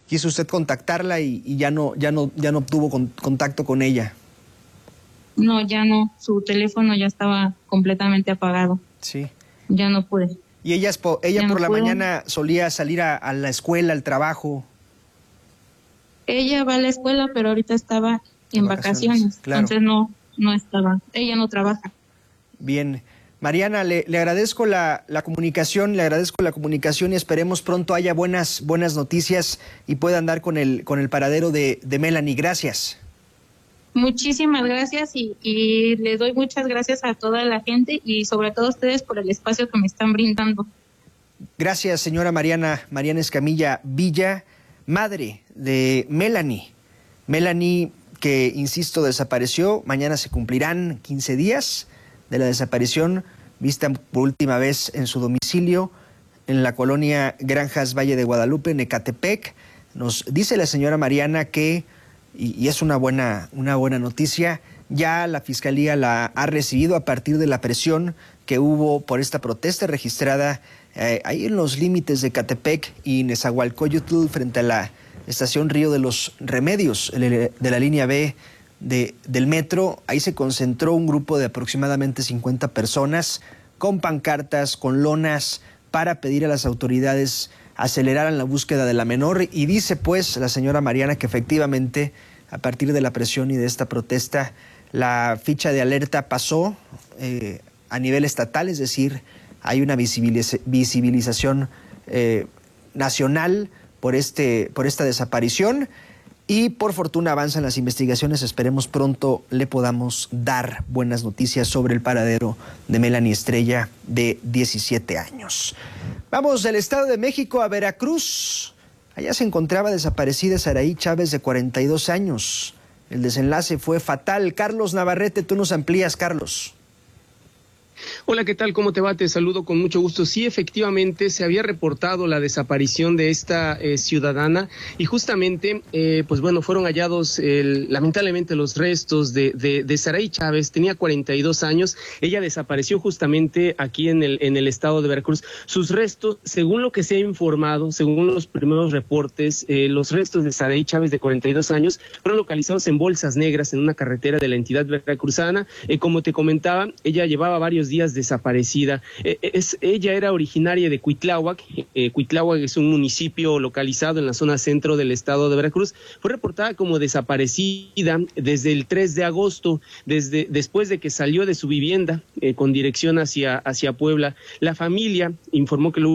quiso usted contactarla y ya no obtuvo contacto con ella. No, ya no, su teléfono ya estaba completamente apagado. Sí. Ya no pude. ¿Y ella por la mañana solía salir a la escuela, al trabajo? Ella va a la escuela, pero ahorita estaba en vacaciones. Claro. Entonces no estaba, ella no trabaja. Bien. Mariana, le agradezco la comunicación, y esperemos pronto haya buenas noticias y puedan dar con el paradero de Melanie. Gracias. Muchísimas gracias y le doy muchas gracias a toda la gente y sobre todo a ustedes por el espacio que me están brindando. Gracias, señora Mariana Escamilla Villa, madre de Melanie. Melanie, que, insisto, desapareció. Mañana se cumplirán 15 días de la desaparición, vista por última vez en su domicilio en la colonia Granjas Valle de Guadalupe, en Ecatepec. Nos dice la señora Mariana que, y es una buena noticia, ya la Fiscalía la ha recibido a partir de la presión que hubo por esta protesta registrada ahí en los límites de Ecatepec y Nezahualcóyotl, frente a la estación Río de los Remedios de la línea B del metro. Ahí se concentró un grupo de aproximadamente 50 personas con pancartas, con lonas, para pedir a las autoridades aceleraran la búsqueda de la menor. Y dice pues la señora Mariana que efectivamente, a partir de la presión y de esta protesta, la ficha de alerta pasó a nivel estatal, es decir, hay una visibilización nacional por esta desaparición. Y por fortuna avanzan las investigaciones. Esperemos pronto le podamos dar buenas noticias sobre el paradero de Melanie Estrella, de 17 años. Vamos del Estado de México a Veracruz. Allá se encontraba desaparecida Saraí Chávez, de 42 años. El desenlace fue fatal. Carlos Navarrete, tú nos amplías, Carlos. Hola, ¿qué tal? ¿Cómo te va? Te saludo con mucho gusto. Sí, efectivamente, se había reportado la desaparición de esta ciudadana y justamente, pues bueno, fueron hallados lamentablemente los restos de Saraí Chávez. Tenía 42 años. Ella desapareció justamente aquí en el estado de Veracruz. Sus restos, según lo que se ha informado, según los primeros reportes, los restos de Saraí Chávez, de 42 años, fueron localizados en bolsas negras en una carretera de la entidad veracruzana. Como te comentaba, ella llevaba varios días desaparecida. Ella era originaria de Cuitláhuac. Cuitláhuac es un municipio localizado en la zona centro del estado de Veracruz. Fue reportada como desaparecida desde el 3 de agosto, después de que salió de su vivienda con dirección hacia Puebla. La familia informó que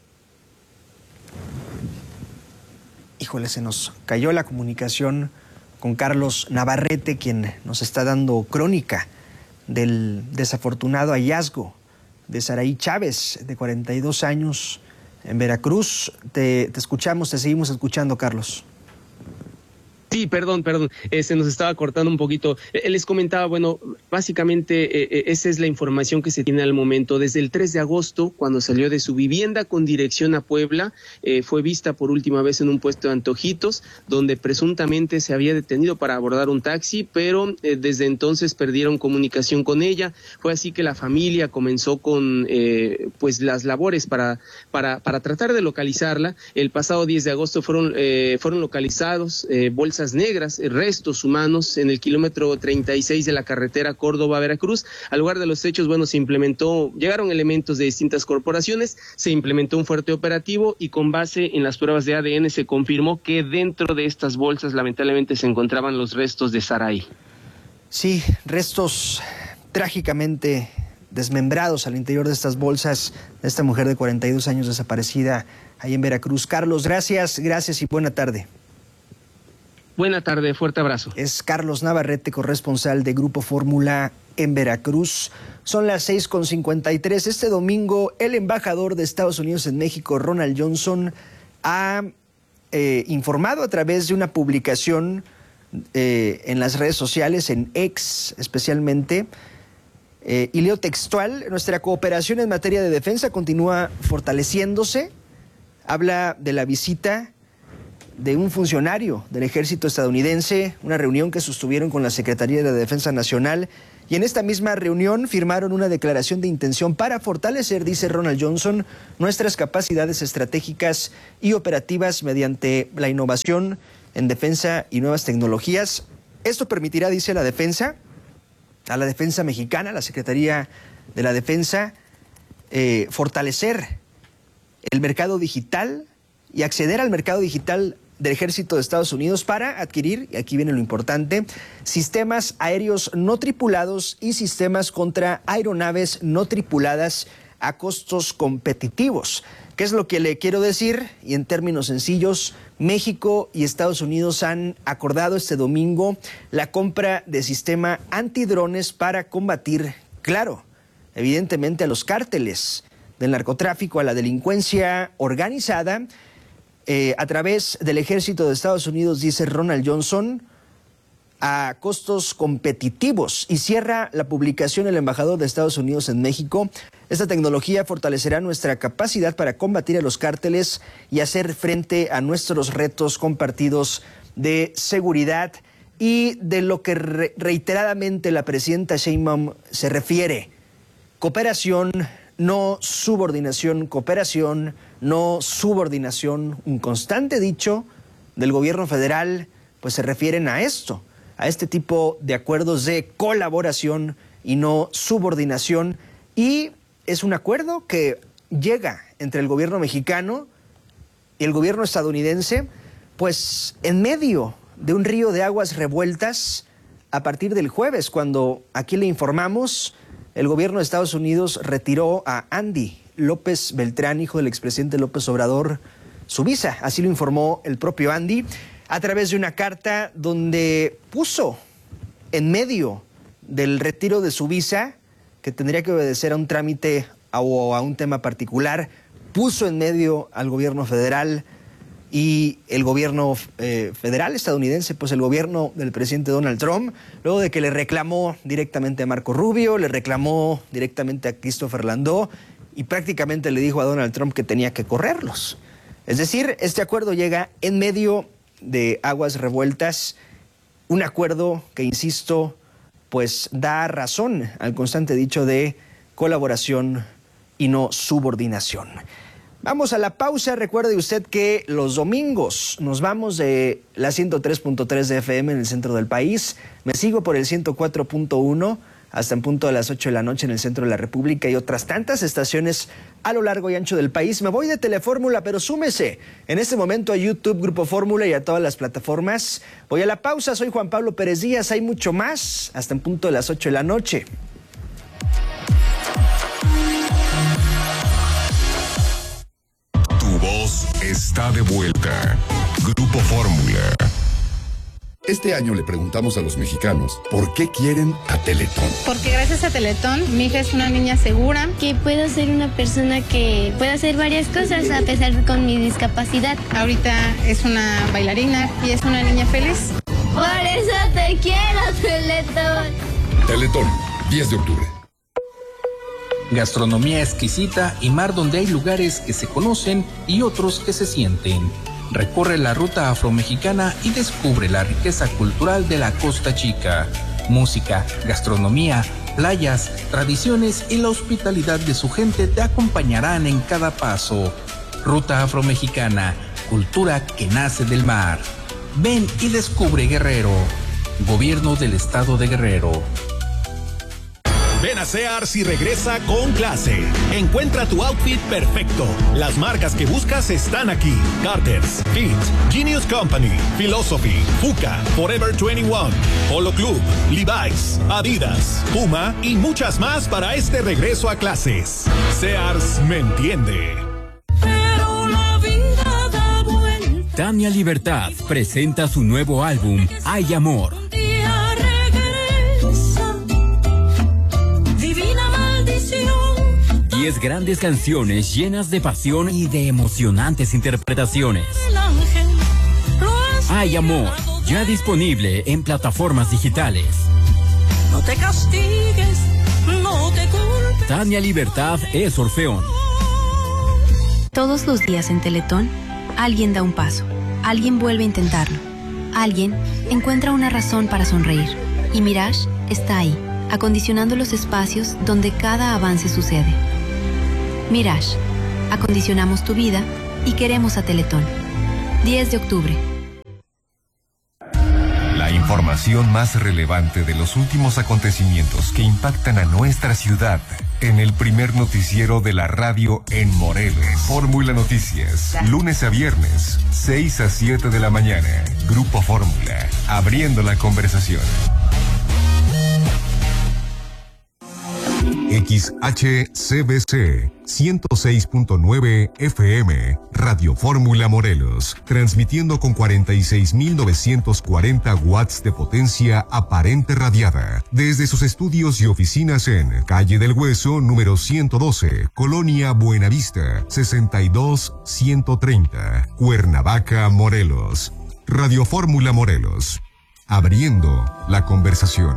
Híjole, se nos cayó la comunicación con Carlos Navarrete, quien nos está dando crónica del desafortunado hallazgo de Saraí Chávez, de 42 años, en Veracruz. Te escuchamos, te seguimos escuchando, Carlos. Sí, perdón, se nos estaba cortando un poquito. Les comentaba, bueno, básicamente esa es la información que se tiene al momento. Desde el 3 de agosto, cuando salió de su vivienda con dirección a Puebla, fue vista por última vez en un puesto de antojitos, donde presuntamente se había detenido para abordar un taxi, pero desde entonces perdieron comunicación con ella. Fue así que la familia comenzó con pues las labores para tratar de localizarla. El pasado 10 de agosto fueron localizados bolsas negras, restos humanos en el kilómetro 36 de la carretera Córdoba-Veracruz. Al lugar de los hechos, bueno, llegaron elementos de distintas corporaciones, se implementó un fuerte operativo y con base en las pruebas de ADN se confirmó que dentro de estas bolsas lamentablemente se encontraban los restos de Saraí. Sí, restos trágicamente desmembrados al interior de estas bolsas de esta mujer de 42 años desaparecida ahí en Veracruz. Carlos, gracias y buena tarde. Buena tarde, fuerte abrazo. Es Carlos Navarrete, corresponsal de Grupo Fórmula en Veracruz. Son las 6:53. Este domingo, el embajador de Estados Unidos en México, Ronald Johnson, ha informado a través de una publicación en las redes sociales, en X especialmente, y leo textual: nuestra cooperación en materia de defensa continúa fortaleciéndose. Habla de la visita de un funcionario del ejército estadounidense, una reunión que sostuvieron con la Secretaría de la Defensa Nacional, y en esta misma reunión firmaron una declaración de intención para fortalecer, dice Ronald Johnson, nuestras capacidades estratégicas y operativas mediante la innovación en defensa y nuevas tecnologías. Esto permitirá, dice a la defensa mexicana, la Secretaría de la Defensa, fortalecer el mercado digital y acceder al mercado digital del Ejército de Estados Unidos para adquirir, y aquí viene lo importante, sistemas aéreos no tripulados y sistemas contra aeronaves no tripuladas a costos competitivos. ¿Qué es lo que le quiero decir? Y en términos sencillos, México y Estados Unidos han acordado este domingo la compra de sistema antidrones para combatir, claro, evidentemente a los cárteles del narcotráfico, a la delincuencia organizada, a través del Ejército de Estados Unidos, dice Ronald Johnson, a costos competitivos. Y cierra la publicación el embajador de Estados Unidos en México. Esta tecnología fortalecerá nuestra capacidad para combatir a los cárteles y hacer frente a nuestros retos compartidos de seguridad, y de lo que reiteradamente la presidenta Sheinbaum se refiere: cooperación, no subordinación, cooperación, no subordinación. Un constante dicho del gobierno federal, pues se refieren a esto, a este tipo de acuerdos de colaboración y no subordinación. Y es un acuerdo que llega entre el gobierno mexicano y el gobierno estadounidense, pues en medio de un río de aguas revueltas a partir del jueves, cuando aquí le informamos, el gobierno de Estados Unidos retiró a Andy López Beltrán, hijo del expresidente López Obrador, su visa. Así lo informó el propio Andy a través de una carta donde puso en medio del retiro de su visa, que tendría que obedecer a un trámite o a un tema particular, puso en medio al gobierno federal y el gobierno federal estadounidense, pues el gobierno del presidente Donald Trump, luego de que le reclamó directamente a Marco Rubio, le reclamó directamente a Christopher Landau y prácticamente le dijo a Donald Trump que tenía que correrlos. Es decir, este acuerdo llega en medio de aguas revueltas, un acuerdo que, insisto, pues da razón al constante dicho de colaboración y no subordinación. Vamos a la pausa. Recuerde usted que los domingos nos vamos de la 103.3 de FM en el centro del país. Me sigo por el 104.1 hasta en punto de las 8 de la noche en el centro de la República y otras tantas estaciones a lo largo y ancho del país. Me voy de Telefórmula, pero súmese en este momento a YouTube, Grupo Fórmula, y a todas las plataformas. Voy a la pausa. Soy Juan Pablo Pérez Díaz. Hay mucho más hasta en punto de las 8 de la noche. Está de vuelta. Grupo Fórmula. Este año le preguntamos a los mexicanos por qué quieren a Teletón. Porque gracias a Teletón, mi hija es una niña segura. Que puedo ser una persona que puede hacer varias cosas a pesar de con mi discapacidad. Ahorita es una bailarina y es una niña feliz. Por eso te quiero, Teletón. Teletón, 10 de octubre. Gastronomía exquisita y mar donde hay lugares que se conocen y otros que se sienten. Recorre la ruta afromexicana y descubre la riqueza cultural de la Costa Chica. Música, gastronomía, playas, tradiciones y la hospitalidad de su gente te acompañarán en cada paso. Ruta afromexicana, cultura que nace del mar. Ven y descubre Guerrero. Gobierno del Estado de Guerrero. Ven a Sears y regresa con clase. Encuentra tu outfit perfecto. Las marcas que buscas están aquí: Carter's, Fit, Genius Company, Philosophy, Fuka, Forever 21, Polo Club, Levi's, Adidas, Puma y muchas más para este regreso a clases. Sears me entiende. Pero la vida da vuelta. Tania Libertad presenta su nuevo álbum, Hay Amor. 10 grandes canciones llenas de pasión y de emocionantes interpretaciones. Hay Amor, ya disponible en plataformas digitales. No te castigues, no te culpes. Tania Libertad es Orfeón. Todos los días en Teletón, alguien da un paso. Alguien vuelve a intentarlo. Alguien encuentra una razón para sonreír. Y Mirage está ahí, acondicionando los espacios donde cada avance sucede. Mirage. Acondicionamos tu vida y queremos a Teletón. 10 de octubre. La información más relevante de los últimos acontecimientos que impactan a nuestra ciudad en el primer noticiero de la radio en Morelos. Fórmula Noticias, lunes a viernes, 6 a 7 de la mañana. Grupo Fórmula, abriendo la conversación. XHCBC 106.9 FM, Radio Fórmula Morelos, transmitiendo con 46.940 watts de potencia aparente radiada, desde sus estudios y oficinas en Calle del Hueso, número 112, Colonia Buenavista, 62130, Cuernavaca, Morelos. Radio Fórmula Morelos, abriendo la conversación.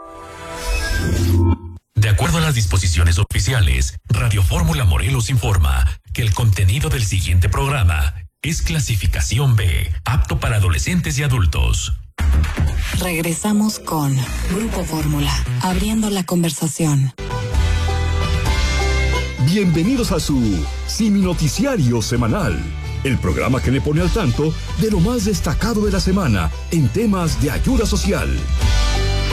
De acuerdo a las disposiciones oficiales, Radio Fórmula Morelos informa que el contenido del siguiente programa es clasificación B, apto para adolescentes y adultos. Regresamos con Grupo Fórmula, abriendo la conversación. Bienvenidos a su Simi Noticiario Semanal, el programa que le pone al tanto de lo más destacado de la semana en temas de ayuda social.